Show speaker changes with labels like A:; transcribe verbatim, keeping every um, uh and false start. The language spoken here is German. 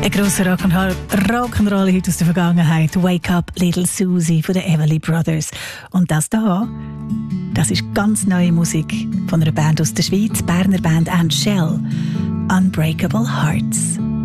A: Ein grosser Rock'n'Roll Rock'n'Roll heute aus der Vergangenheit. Wake Up Little Susie von den Everly Brothers. Und das da, das ist ganz neue Musik von einer Band aus der Schweiz, Berner Band and Shell. Unbreakable Hearts.